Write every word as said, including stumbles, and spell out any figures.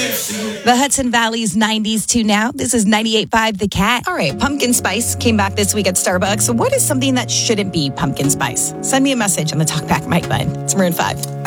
The Hudson Valley's nineties to now. This is ninety-eight point five The Cat. All right, pumpkin spice came back this week at Starbucks. What is something that shouldn't be pumpkin spice? Send me a message on the Talkback Mike line. It's Maroon five.